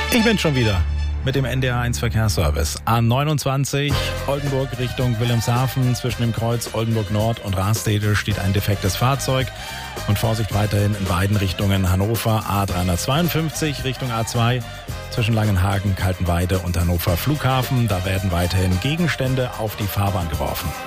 Ich bin schon wieder mit dem NDR1 Verkehrsservice. A29 Oldenburg Richtung Wilhelmshaven. Zwischen dem Kreuz Oldenburg Nord und Rastede steht ein defektes Fahrzeug. Und Vorsicht weiterhin in beiden Richtungen Hannover. A352 Richtung A2 zwischen Langenhagen, Kaltenweide und Hannover Flughafen. Da werden weiterhin Gegenstände auf die Fahrbahn geworfen.